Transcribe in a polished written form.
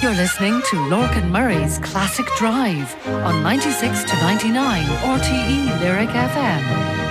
You're listening to Lorcan Murray's Classic Drive on 96 to 99 RTE Lyric FM.